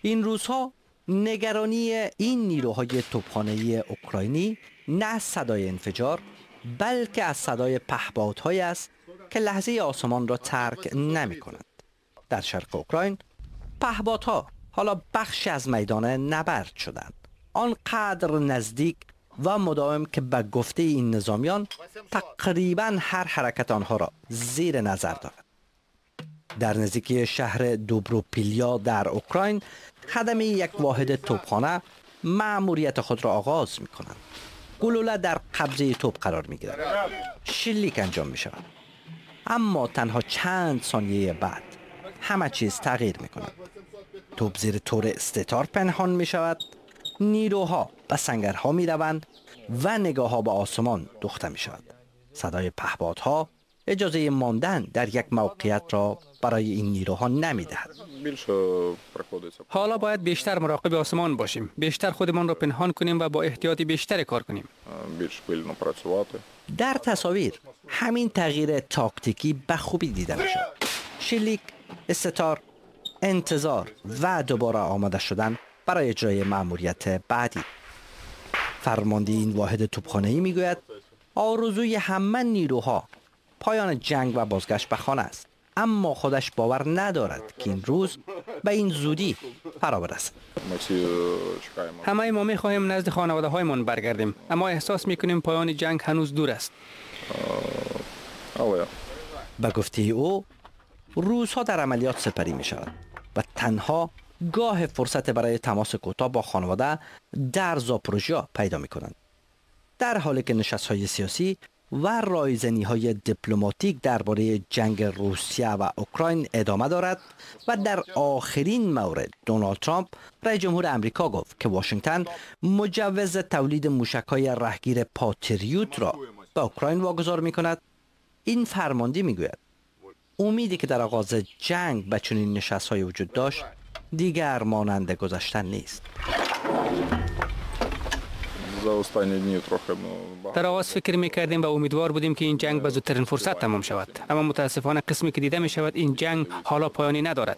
این روزها نگرانی این نیروهای توپخانه‌ای اوکراینی نه از صدای انفجار بلکه از صدای پهپادهایی است که لحظه آسمان را ترک نمی کنند. در شرق اوکراین پهپادها حالا بخشی از میدان نبرد شدند، آنقدر نزدیک و مداوم که به گفته این نظامیان تقریبا هر حرکت آنها را زیر نظر دارد. در نزدیکی شهر دوبروپیلیا در اوکراین خدمه یک واحد توپخانه مأموریت خود را آغاز می کنند. گلوله در قبضه توپ قرار می گیرد، شلیک انجام می شود، اما تنها چند ثانیه بعد همه چیز تغییر می کند. توپ زیر تور استتار پنهان می شود، نیروها به سنگرها می روند و نگاه ها به آسمان دوخته می شود. صدای پهپادها اجازه ماندن در یک موقعیت را برای این نیروها نمی دهد. حالا باید بیشتر مراقب آسمان باشیم، بیشتر خودمان را پنهان کنیم و با احتیاط بیشتر کار کنیم. در تصاویر همین تغییر تاکتیکی به خوبی دیده می شود. شلیک، استتار، انتظار و دوباره آماده شدن برای اجرای مأموریت بعدی. فرمانده این واحد توپخانه‌ای میگوید آرزوی همه نیروها پایان جنگ و بازگشت به خانه است، اما خودش باور ندارد که این روز به این زودی فرا برسد. همه ما می‌خواهیم نزد خانواده‌هایمان برگردیم، اما احساس می‌کنیم پایان جنگ هنوز دور است. به گفته او روزها در عملیات سپری می‌شود و تنها گاه فرصت برای تماس کوتاه با خانواده در زاپوروژیا پیدا می‌کنند. در حالی که نشست‌های سیاسی و رایزنی‌های دیپلماتیک درباره جنگ روسیه و اوکراین ادامه دارد و در آخرین مورد دونالد ترامپ رئیس جمهور امریکا گفت که واشنگتن مجوز تولید موشک‌های رهگیر پاتریوت را به اوکراین واگذار می‌کند. این فرمانده می‌گوید امیدی که در آغاز جنگ به چنین نشست‌های وجود داشت دیگر مانند گذشتن نیست. در آغاز فکر می‌کردیم و امیدوار بودیم که این جنگ به زودترین فرصت تمام شود، اما متاسفانه قسمی که دیده می‌شود این جنگ حالا پایانی ندارد.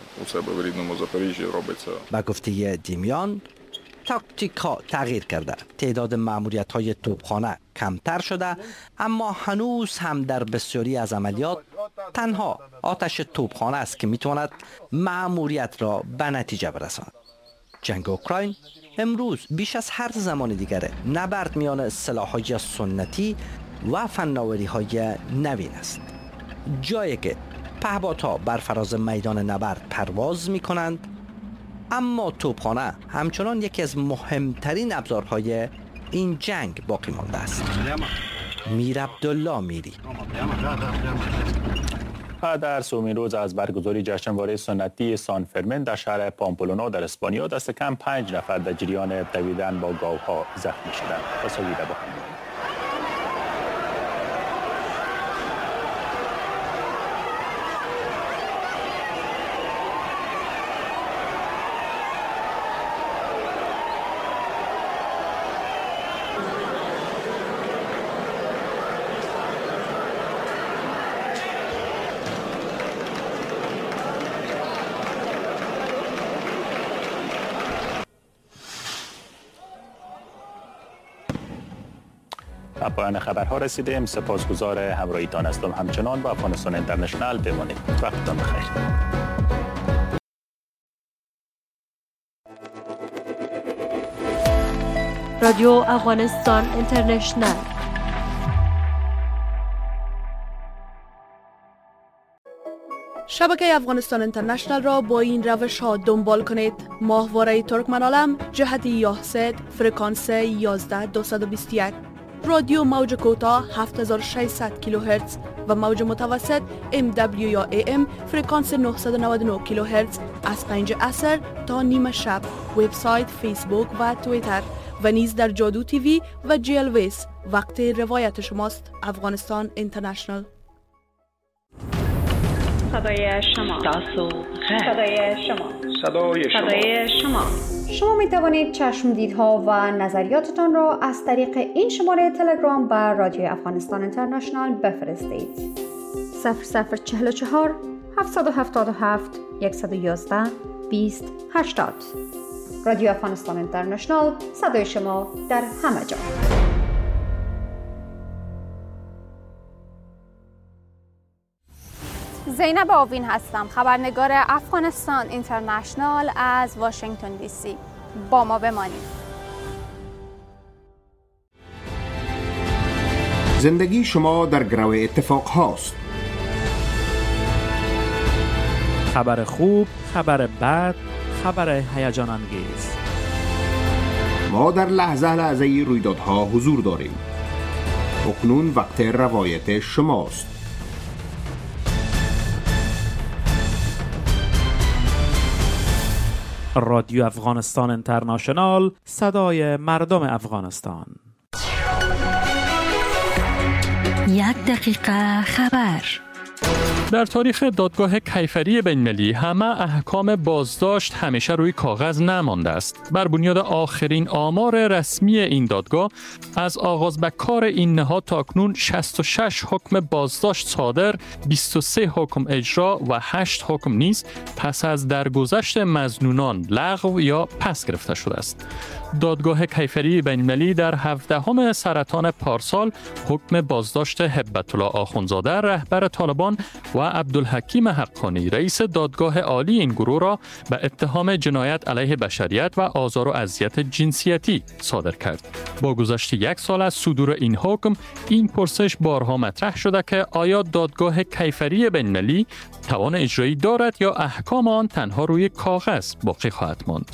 با گفته دیمیان تاکتیک‌ها تغییر کرده، تعداد مأموریت‌های توپخانه کمتر شده، اما هنوز هم در بسیاری از عملیات تنها آتش توپخانه است که می‌تواند مأموریت را به نتیجه برساند. جنگ اوکراین امروز بیش از هر زمان دیگر نبرد میان سلاح‌های سنتی و فناوری‌های نوین است. جایی که پهپادها بر فراز میدان نبرد پرواز می‌کنند، اما توپخانه همچنان یکی از مهمترین ابزارهای این جنگ باقی مانده است. میر عبدالله میری. در سومین روز از برگزاری جشنواره سنتی سان فرمن در شهر پامپلونا در اسپانیا دست کم 5 نفر در جریان دویدن با گاوها زخمی شدند. تصاویر با هم. پایان خبرها رسیدیم. سپاسگزار همراهیتان هستم. همچنان با افغانستان اینترنشنال بمانید. وقتتان بخیر. رادیو افغانستان اینترنشنال. شبکه افغانستان اینترنشنال را با این روش ها دنبال کنید: ماهواره ترکمنالم جهت یاهسد فرکانس 11221، رادیو موج کوتاه 7600 کیلوهرتز و موج متوسط MW یا AM فرکانس 999 کیلوهرتز از 5 عصر تا نیم شب. وبسایت، فیسبوک و توییتر و نیز در جادو تیوی و GLVS. وقت روایت شماست. افغانستان اینترنشنال. صدای شما. صدای شما. صدای شما. شما می توانید چشمدیدها و نظریاتتان را از طریق این شماره تلگرام به رادیو افغانستان اینترنشنال بفرستید. 0044 777 111 2080. رادیو افغانستان اینترنشنال، صدای شما در همه جا. زینب آوین هستم، خبرنگار افغانستان اینترنشنال از واشنگتن دی سی. با ما بمانید. زندگی شما در گرو اتفاق هاست. خبر خوب، خبر بد، خبر هیجان انگیز. ما در لحظه رویدادها حضور داریم. اکنون وقت روایت شماست. رادیو افغانستان اینترنشنال، صدای مردم افغانستان. 1 دقیقه خبر. در تاریخ دادگاه کیفری بین‌المللی همه احکام بازداشت همیشه روی کاغذ نمانده است. بر بنیاد آخرین آمار رسمی این دادگاه از آغاز به کار این نهاد تاکنون 66 حکم بازداشت صادر، 23 حکم اجرا و 8 حکم نیز پس از درگذشت مظنونان لغو یا پس گرفته شده است. دادگاه کیفری بین‌المللی در 17 سرطان پارسال حکم بازداشت هبت الله آخونزاده رهبر طالبان و عبدالحکیم حقانی رئیس دادگاه عالی این گروه را به اتهام جنایت علیه بشریت و آزار و اذیت جنسیتی صادر کرد. با گذشت 1 سال از صدور این حکم، این پرسش بارها مطرح شده که آیا دادگاه کیفری بین‌المللی توان اجرایی دارد یا احکام آن تنها روی کاغذ باقی خواهد ماند؟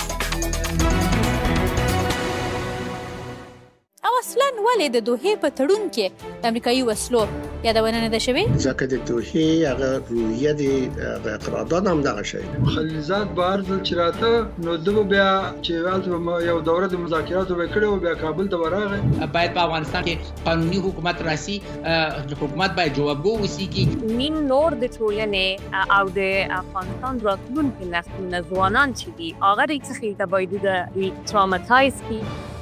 اصلا ولې د دوحې په تړون کې د امریکایي وسلو یادونه نه ده شوې؟ ځکه د دوحې هغه رویه دی قرارداد هم دغه شی خلیلزاد بهر ځل چې راته نو دغه بیا چې هلته یو دوره د مذاکراتو وکړه او بیا کابل ته ورغی. باید په افغانستان کې قانوني حکومت راسي، حکومت باید جوابګو وسیږي. نیم نور د ټولنې او د افغانستان راتلونکي نسلونه ځوانان چې دي هغه ریڅ خېټه باید د تراماتایز کی.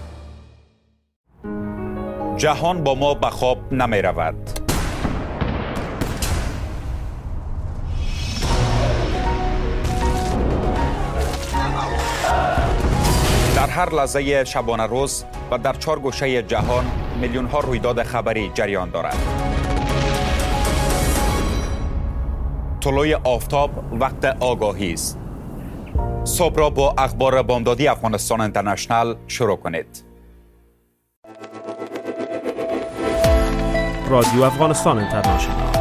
جهان با ما به خواب نمی رود. در هر لحظه شبانه روز و در 4 گوشه جهان میلیون ها رویداد خبری جریان دارد. طلوع آفتاب وقت آگاهی است. صبح را با اخبار بامدادی افغانستان اینترنشنال شروع کنید. رادیو افغانستان اینترنشنال